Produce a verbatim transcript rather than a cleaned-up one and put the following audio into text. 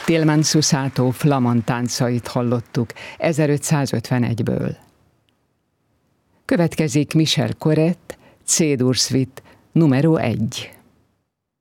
Tilman Susato flamand táncait hallottuk ezerötszázötvenegyből. Következik Michel Corrette, C-dur Suite numero egy.